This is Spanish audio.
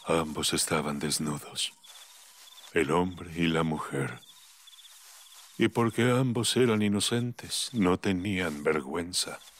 Ambos estaban desnudos, el hombre y la mujer. Y porque ambos eran inocentes, no tenían vergüenza.